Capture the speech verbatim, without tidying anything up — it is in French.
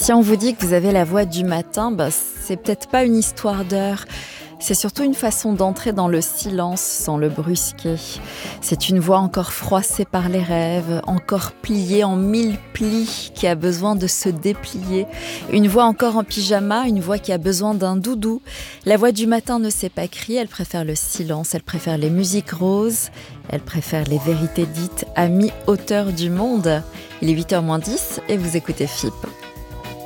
Si on vous dit que vous avez la voix du matin, bah, c'est peut-être pas une histoire d'heure. C'est surtout une façon d'entrer dans le silence sans le brusquer. C'est une voix encore froissée par les rêves, encore pliée en mille plis, qui a besoin de se déplier. Une voix encore en pyjama, une voix qui a besoin d'un doudou. La voix du matin ne sait pas crier, elle préfère le silence, elle préfère les musiques roses, elle préfère les vérités dites à mi-hauteur du monde. Il est huit heures moins dix et vous écoutez F I P.